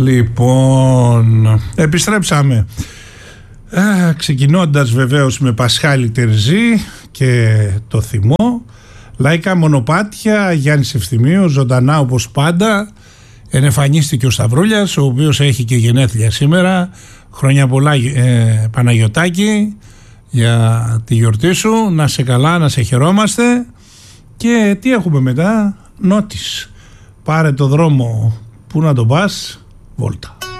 Λοιπόν, επιστρέψαμε. Ξεκινώντας βεβαίως με Πασχάλη Τερζή και το θυμό. Λαϊκά μονοπάτια, Γιάννης Ευθυμίου, ζωντανά όπως πάντα. Ενεφανίστηκε ο Σταυρούλιας, ο οποίος έχει και γενέθλια σήμερα. Χρόνια πολλά, Παναγιωτάκη, για τη γιορτή σου. Να σε καλά, να σε χαιρόμαστε. Και τι έχουμε μετά? Νότης. Πάρε το δρόμο, πού να τον πας? Βόλτα.